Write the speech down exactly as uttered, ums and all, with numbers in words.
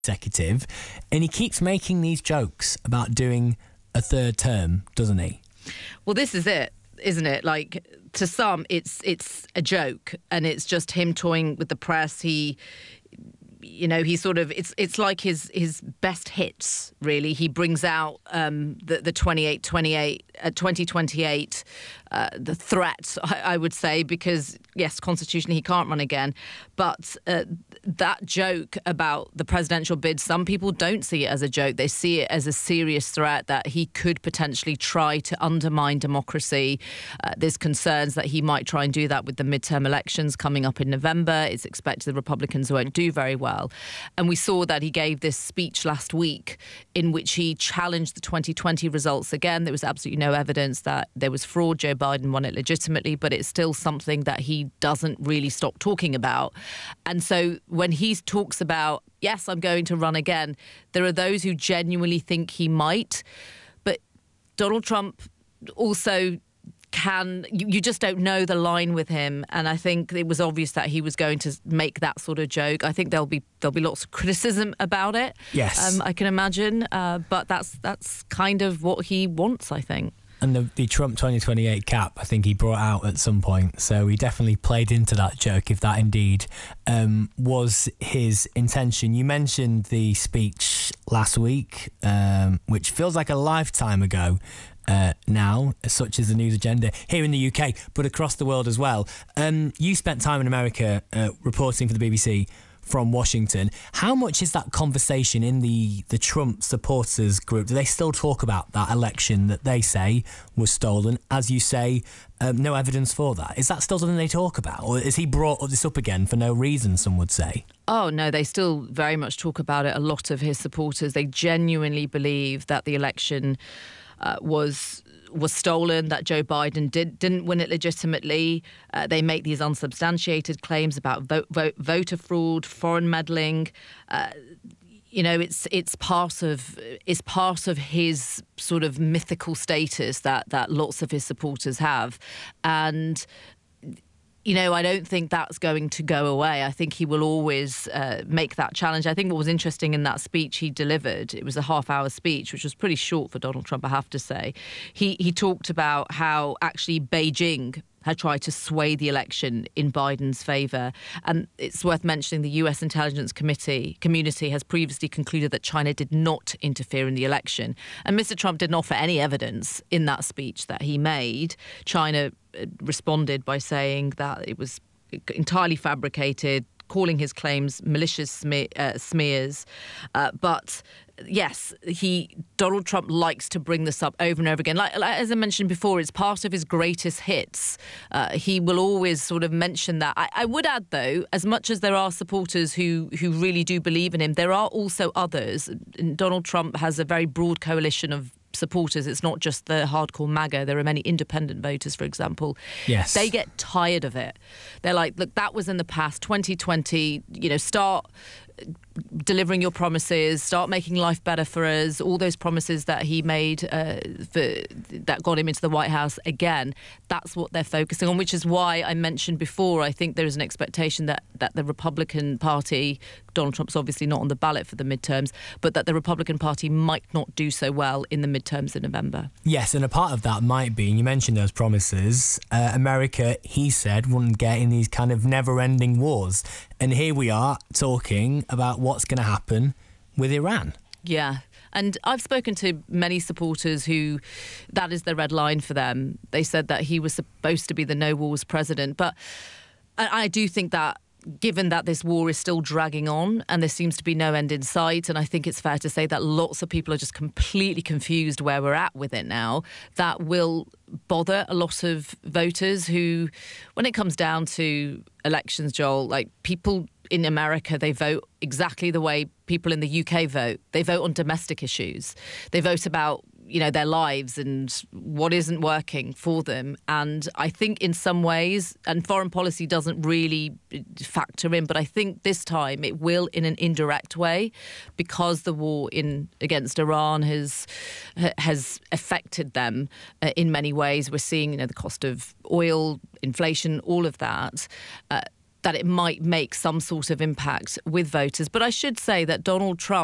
executive, and he keeps making these jokes about doing a third term, doesn't he? Well, this is it, isn't it? Like, to some, it's it's a joke, and it's just him toying with the press. He, you know, he sort of, it's it's like his his best hits, really. He brings out um, the the twenty-eight twenty-eight, uh, twenty twenty-eight, uh, the threat, I, I would say, because yes, constitutionally he can't run again, but uh, that joke about the presidential bid, some people don't see it as a joke. They see it as a serious threat that he could potentially try to undermine democracy. Uh, there's concerns that he might try and do that with the midterm elections coming up in November. It's expected the Republicans won't do very well. And we saw that he gave this speech last week in which he challenged the twenty twenty results again. There was absolutely no evidence that there was fraud. Joe Biden won it legitimately, but it's still something that he doesn't really stop talking about. And so when he talks about, yes, I'm going to run again, there are those who genuinely think he might. But Donald Trump also can, you, you just don't know the line with him. And I think it was obvious that he was going to make that sort of joke. I think there'll be there'll be lots of criticism about it. Yes. Um, I can imagine. Uh, but that's that's kind of what he wants, I think. And the, the Trump twenty twenty-eight cap, I think he brought out at some point. So he definitely played into that joke, if that indeed um, was his intention. You mentioned the speech last week, um, which feels like a lifetime ago uh, now, such as the news agenda here in the U K, but across the world as well. Um, you spent time in America uh, reporting for the B B C from Washington. How much is that conversation in the, the Trump supporters group? Do they still talk about that election that they say was stolen? As you say, um, no evidence for that. Is that still something they talk about? Or is he brought this up again for no reason, some would say? Oh, no, they still very much talk about it. A lot of his supporters, they genuinely believe that the election uh, was... was stolen, that Joe Biden did, didn't win it legitimately. Uh, they make these unsubstantiated claims about vote, vote, voter fraud, foreign meddling. Uh, you know, it's it's part of it's part of his sort of mythical status that that lots of his supporters have, and. You know, I don't think that's going to go away. I think he will always uh, make that challenge. I think what was interesting in that speech he delivered, it was a half-hour speech, which was pretty short for Donald Trump, I have to say. He he talked about how actually Beijing had tried to sway the election in Biden's favour. And it's worth mentioning the U S Intelligence Committee community has previously concluded that China did not interfere in the election. And Mister Trump didn't offer any evidence in that speech that he made. China responded by saying that it was entirely fabricated, calling his claims malicious smear, uh, smears. Uh, but yes, he Donald Trump likes to bring this up over and over again. Like, like as I mentioned before, it's part of his greatest hits. Uh, he will always sort of mention that. I, I would add, though, as much as there are supporters who who really do believe in him, there are also others. And Donald Trump has a very broad coalition of supporters. It's not just the hardcore MAGA. There are many independent voters, for example. Yes. They get tired of it. They're like, look, that was in the past. twenty twenty, you know, start delivering your promises, start making life better for us, all those promises that he made uh, for, that got him into the White House again. That's what they're focusing on, which is why I mentioned before, I think there is an expectation that, that the Republican Party, Donald Trump's obviously not on the ballot for the midterms, but that the Republican Party might not do so well in the midterms in November. Yes, and a part of that might be, and you mentioned those promises, uh, America, he said, wouldn't get in these kind of never-ending wars. And here we are talking about what's going to happen with Iran. Yeah. And I've spoken to many supporters who that is the red line for them. They said that he was supposed to be the no wars president. But I do think that given that this war is still dragging on and there seems to be no end in sight, and I think it's fair to say that lots of people are just completely confused where we're at with it now, that will bother a lot of voters who, when it comes down to elections, Joel, like people in America, they vote exactly the way people in the U K vote. They vote on domestic issues. They vote about, you know, their lives and what isn't working for them. And I think in some ways, and foreign policy doesn't really factor in, but I think this time it will in an indirect way, because the war in against Iran has has affected them uh, in many ways. We're seeing, you know, the cost of oil, inflation, all of that. Uh, that it might make some sort of impact with voters. But I should say that Donald Trump